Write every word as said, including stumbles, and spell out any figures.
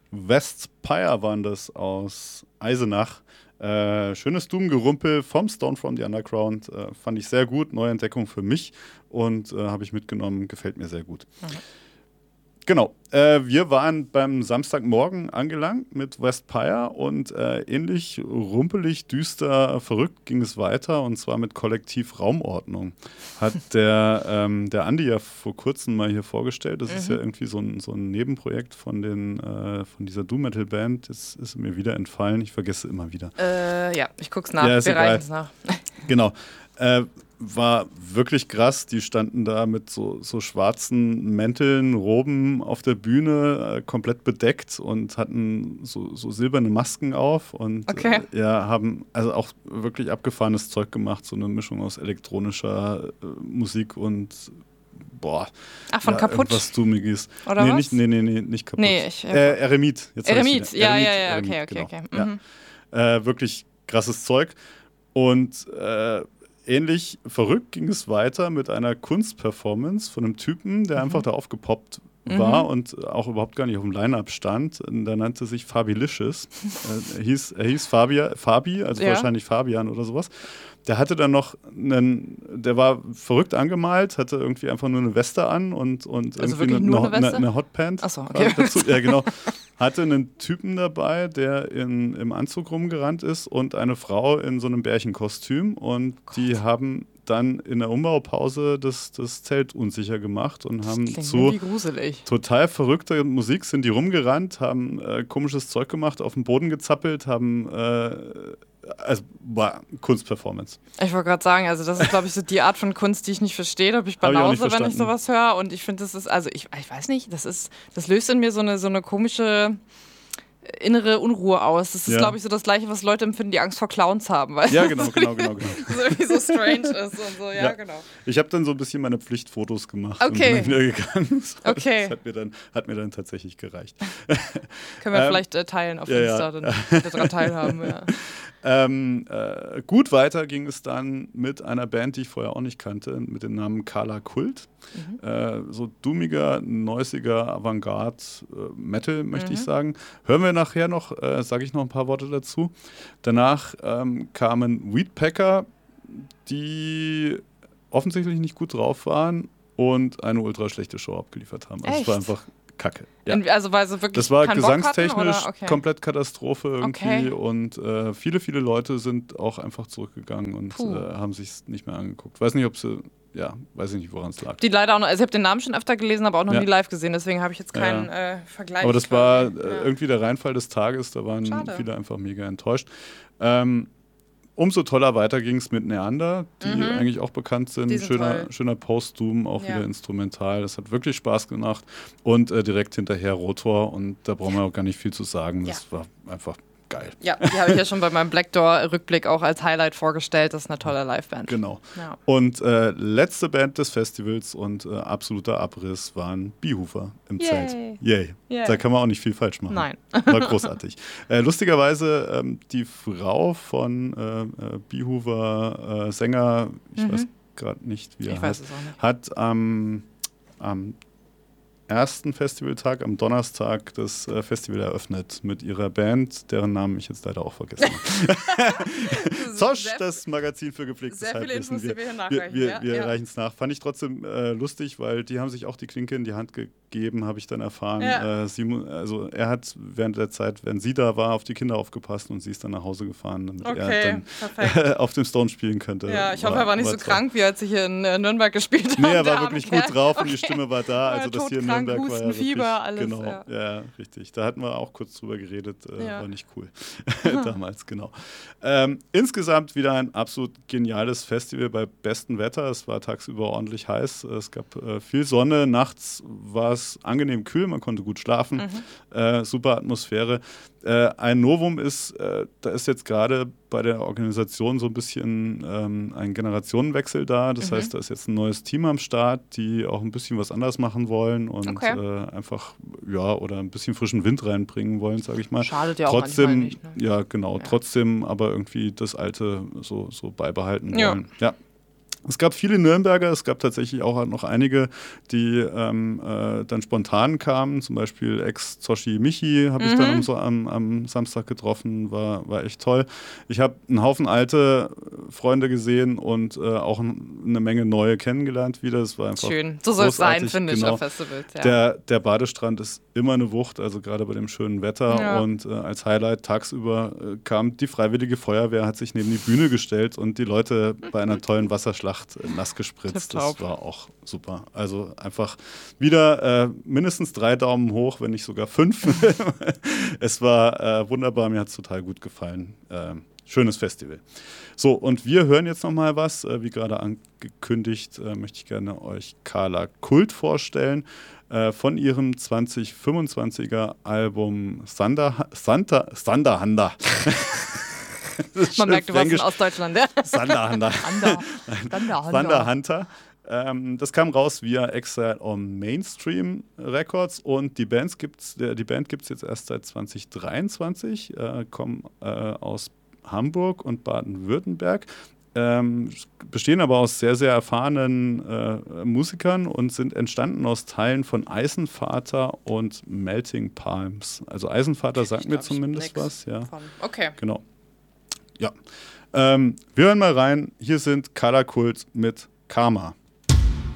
Westpire waren das aus Eisenach. Äh, schönes Doom-Gerumpel vom Stone from the Underground. Äh, fand ich sehr gut. Neue Entdeckung für mich. Und äh, habe ich mitgenommen. Gefällt mir sehr gut. Mhm. Genau. Äh, wir waren beim Samstagmorgen angelangt mit Westpire und äh, ähnlich rumpelig, düster, verrückt ging es weiter und zwar mit Kollektiv Raumordnung. Hat der, ähm, der Andi ja vor kurzem mal hier vorgestellt. Das mhm. ist ja irgendwie so ein, so ein Nebenprojekt von, den, äh, von dieser Doom-Metal-Band. Das ist mir wieder entfallen. Ich vergesse immer wieder. Äh, ja, ich guck's nach. Ja, ist Wir egal. reichen es nach. Genau. Äh, war wirklich krass. Die standen da mit so, so schwarzen Mänteln, Roben auf der Bühne, äh, komplett bedeckt und hatten so, so silberne Masken auf und okay. äh, ja, haben also auch wirklich abgefahrenes Zeug gemacht, so eine Mischung aus elektronischer äh, Musik und boah. Ach, von ja, kaputt? Was Dummiges. Oder nee, was? Nicht, nee, nee, nee, nicht kaputt. Nee, ich, äh, Eremit. Jetzt Eremit, ja, Eremit, ja, ja, Eremit, okay, okay, genau. okay. Mhm. Ja. Äh, wirklich krasses Zeug. Und äh, ähnlich verrückt ging es weiter mit einer Kunstperformance von einem Typen, der mhm. einfach da aufgepoppt war mhm. und auch überhaupt gar nicht auf dem Line-Up stand. Der nannte sich Fabilicious. er, hieß, er hieß Fabia, Fabi, also ja. wahrscheinlich Fabian oder sowas. Der hatte dann noch einen, der war verrückt angemalt, hatte irgendwie einfach nur eine Weste an und, und also irgendwie eine, eine, eine, eine Hotpant. Achso, okay. Dazu. Ja, genau. Hatte einen Typen dabei, der in, im Anzug rumgerannt ist und eine Frau in so einem Bärchenkostüm und Gott. Die haben dann in der Umbaupause das, das Zelt unsicher gemacht und haben zu total verrückter Musik sind die rumgerannt, haben äh, komisches Zeug gemacht, auf den Boden gezappelt, haben äh, also war Kunstperformance. Ich wollte gerade sagen, also das ist, glaube ich, so die Art von Kunst, die ich nicht verstehe. Da bin ich Banause, wenn ich sowas höre. Und ich finde, das ist, also ich, ich weiß nicht, das ist, das löst in mir so eine, so eine komische innere Unruhe aus. Das ist, ja. glaube ich, so das Gleiche, was Leute empfinden, die Angst vor Clowns haben. Weißt ja, genau, genau, genau, genau. So irgendwie so strange ist und so, ja, ja. genau. Ich habe dann so ein bisschen meine Pflichtfotos gemacht okay. und bin dann wieder gegangen. So, okay. Das hat mir, dann, hat mir dann tatsächlich gereicht. Können wir ähm, vielleicht äh, teilen auf ja, Insta, ja. dann wir daran teilhaben, ja. Ähm, äh, gut weiter ging es dann mit einer Band, die ich vorher auch nicht kannte, mit dem Namen Kala Kult. Mhm. Äh, so dummiger, neusiger Avantgarde äh, Metal, möchte mhm. ich sagen. Hören wir nachher noch, äh, sage ich noch ein paar Worte dazu. Danach ähm, kamen Weedpacker, die offensichtlich nicht gut drauf waren und eine ultra schlechte Show abgeliefert haben. Also Echt? es war einfach Kacke. Ja. Also weil sie wirklich das war keinen gesangstechnisch Bock hatten, okay. komplett Katastrophe irgendwie okay. und äh, viele, viele Leute sind auch einfach zurückgegangen und äh, haben sich es nicht mehr angeguckt. Weiß nicht, ob sie, ja, weiß ich nicht, woran es lag. Die leider auch noch, also ich habe den Namen schon öfter gelesen, aber auch noch ja. nie live gesehen, deswegen habe ich jetzt keinen ja. äh, Vergleich. Aber das war äh, ja. irgendwie der Reinfall des Tages, da waren Schade. viele einfach mega enttäuscht. Ähm, Umso toller weiter ging es mit Neander, die mhm. eigentlich auch bekannt sind. sind schöner, schöner Post-Doom, auch ja. wieder instrumental. Das hat wirklich Spaß gemacht. Und äh, direkt hinterher Rotor. Und da brauchen wir auch gar nicht viel zu sagen. Das ja. war einfach geil. Ja, die habe ich ja schon bei meinem Black Door-Rückblick auch als Highlight vorgestellt. Das ist eine tolle Liveband. Genau. Ja. Und äh, letzte Band des Festivals und äh, absoluter Abriss waren Beehoover im Yay. Zelt. Yay. Yay. Da kann man auch nicht viel falsch machen. Nein. War großartig. äh, lustigerweise, ähm, die Frau von äh, äh, Beehoover, äh, Sänger, ich mhm. weiß gerade nicht, wie er ich heißt, weiß es auch nicht. hat am ähm, ersten Festivaltag, am Donnerstag, das äh, Festival eröffnet mit ihrer Band, deren Namen ich jetzt leider auch vergessen habe. Zosch, das Magazin für gepflegtes Halbwissen. Wir, wir, wir, ja, wir ja. reichen es nach. Fand ich trotzdem äh, lustig, weil die haben sich auch die Klinke in die Hand gegeben, habe ich dann erfahren. Ja. Äh, sie, also er hat während der Zeit, wenn sie da war, auf die Kinder aufgepasst und sie ist dann nach Hause gefahren, damit okay, er dann auf dem Stone spielen könnte. Ja, ich hoffe, war, er war nicht war so toll. krank, wie als ich hier in äh, Nürnberg gespielt habe. Nee, er war wirklich gut drauf okay. und die Stimme war da. Also das hier in krank, Nürnberg Husten, war ja wirklich, Fieber, alles. Genau, ja. ja, richtig. Da hatten wir auch kurz drüber geredet, äh, ja. war nicht cool. Damals, genau. Ähm, insgesamt wieder ein absolut geniales Festival bei bestem Wetter. Es war tagsüber ordentlich heiß. Es gab äh, viel Sonne. Nachts war es angenehm kühl, man konnte gut schlafen. Mhm. Äh, super Atmosphäre. Äh, ein Novum ist, äh, da ist jetzt gerade bei der Organisation so ein bisschen ähm, ein Generationenwechsel da. Das mhm. heißt, da ist jetzt ein neues Team am Start, die auch ein bisschen was anders machen wollen und okay. äh, einfach, ja, oder ein bisschen frischen Wind reinbringen wollen, sage ich mal. Schadet ja trotzdem, auch nicht. Ne? Ja, genau. Ja. Trotzdem aber irgendwie das Alte so, so beibehalten wollen. Ja. ja. Es gab viele Nürnberger, es gab tatsächlich auch noch einige, die ähm, äh, dann spontan kamen. Zum Beispiel Ex-Zoshi Michi habe ich mhm. dann am, so am, am Samstag getroffen, war, war echt toll. Ich habe einen Haufen alte Freunde gesehen und äh, auch eine Menge neue kennengelernt wieder. Das war einfach schön. So soll es sein, finde ich, genau. auf Festivals. Ja. Der, der Badestrand ist immer eine Wucht, also gerade bei dem schönen Wetter. Ja. Und äh, als Highlight tagsüber äh, kam die Freiwillige Feuerwehr, hat sich neben die Bühne gestellt und die Leute bei einer tollen Wasserschlacht nass gespritzt. Das war auch super. Also einfach wieder äh, mindestens drei Daumen hoch, wenn nicht sogar fünf. Es war äh, wunderbar, mir hat es total gut gefallen. Äh, schönes Festival. So, und wir hören jetzt nochmal was. Äh, wie gerade angekündigt, äh, möchte ich gerne euch Carla Kult vorstellen. Äh, von ihrem zwanzig fünfundzwanziger Album Thunder, Thunder, Thunderhanda. Man merkt, du warst in Ostdeutschland, ja? Thunderhunter. Thunderhunter. Ähm, das kam raus via Exile on Mainstream Records und die, Bands gibt's, der, die Band gibt es jetzt erst seit zwanzig dreiundzwanzig, äh, kommen äh, aus Hamburg und Baden-Württemberg, ähm, bestehen aber aus sehr, sehr erfahrenen äh, Musikern und sind entstanden aus Teilen von Eisenvater und Melting Palms. Also Eisenvater sagt ich mir glaub, zumindest was. Ja. Von. Okay. Genau. Ja, ähm, wir hören mal rein. Hier sind Carla Kult mit Karma.